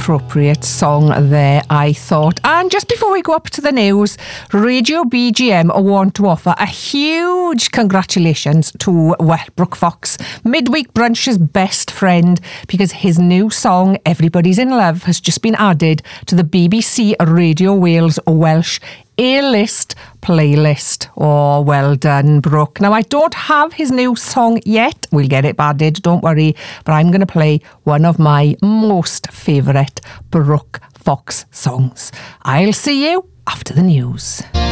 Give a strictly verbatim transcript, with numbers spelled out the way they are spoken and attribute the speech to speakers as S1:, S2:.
S1: appropriate song there, I thought. And just before we go up to the news, Radio B G M want to offer a huge congratulations to Wellbrook Fox, Midweek Brunch's best friend, because his new song, Everybody's in Love, has just been added to the B B C Radio Wales Welsh A-list playlist. Oh, well done, Brooke. Now, I don't have his new song yet. We'll get it added, don't worry. But I'm going to play one of my most favourite Brooke Fox songs. I'll see you after the news.